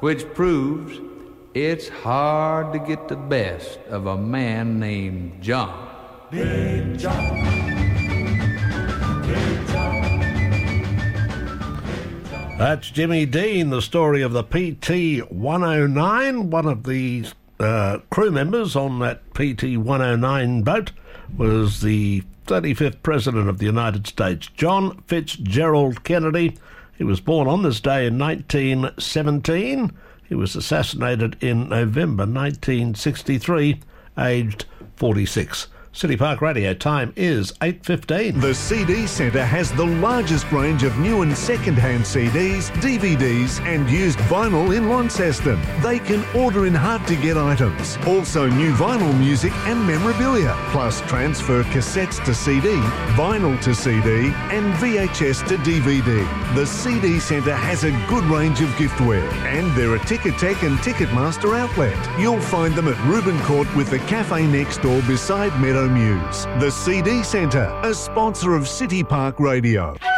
which proves it's hard to get the best of a man named John. Big John. Big John. That's Jimmy Dean, the story of the PT-109. One of the crew members on that PT-109 boat was the 35th President of the United States, John Fitzgerald Kennedy. He was born on this day in 1917. He was assassinated in November 1963, aged 46. City Park Radio, time is 8:15. The CD Centre has the largest range of new and second-hand CDs, DVDs and used vinyl in Launceston. They can order in hard-to-get items. Also new vinyl music and memorabilia, plus transfer cassettes to CD, vinyl to CD and VHS to DVD. The CD Centre has a good range of giftware and they're a Ticketek and Ticketmaster outlet. You'll find them at Reuben Court with the cafe next door beside Meadow Muse. The CD Centre, a sponsor of City Park Radio.